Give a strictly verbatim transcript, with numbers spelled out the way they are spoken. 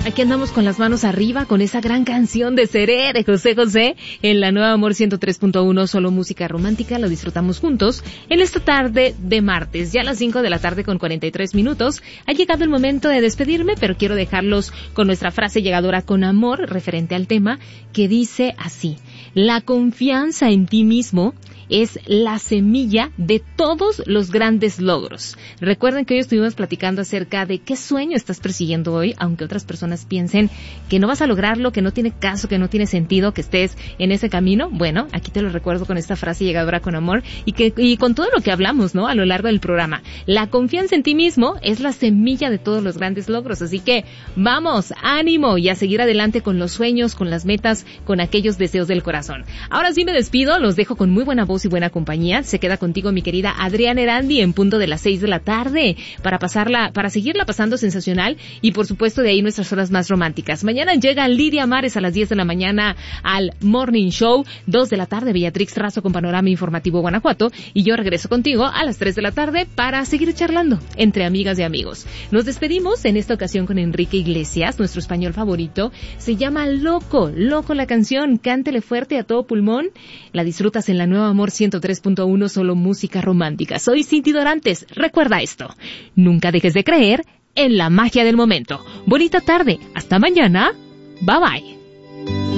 Aquí andamos con las manos arriba con esa gran canción de Seré de José José en la Nueva Amor ciento tres punto uno, solo música romántica. Lo disfrutamos juntos en esta tarde de martes, ya a las cinco de la tarde con cuarenta y tres minutos. Ha llegado el momento de despedirme, pero quiero dejarlos con nuestra frase llegadora con amor referente al tema, que dice así: la confianza en ti mismo es la semilla de todos los grandes logros. Recuerden que hoy estuvimos platicando acerca de qué sueño estás persiguiendo hoy, aunque otras personas piensen que no vas a lograrlo, que no tiene caso, que no tiene sentido que estés en ese camino. Bueno, aquí te lo recuerdo con esta frase llegadora con amor y que y con todo lo que hablamos, ¿no?, a lo largo del programa. La confianza en ti mismo es la semilla de todos los grandes logros, así que vamos, ánimo y a seguir adelante con los sueños, con las metas, con aquellos deseos del corazón. Ahora sí me despido, los dejo con muy buena voz y buena compañía. Se queda contigo mi querida Adriana Erandi en punto de las seis de la tarde para pasarla, para seguirla pasando sensacional y por supuesto de ahí nuestras horas más románticas. Mañana llega Lidia Mares a las diez de la mañana al Morning Show, dos de la tarde Beatrix Razo con Panorama Informativo Guanajuato y yo regreso contigo a las tres de la tarde para seguir charlando entre amigas y amigos. Nos despedimos en esta ocasión con Enrique Iglesias, nuestro español favorito. Se llama Loco, Loco la canción, cántele fuerte a todo pulmón. La disfrutas en la Nueva Amor ciento tres punto uno, solo música romántica. Soy Cindy Dorantes. Recuerda esto: nunca dejes de creer en la magia del momento. Bonita tarde. Hasta mañana. Bye bye.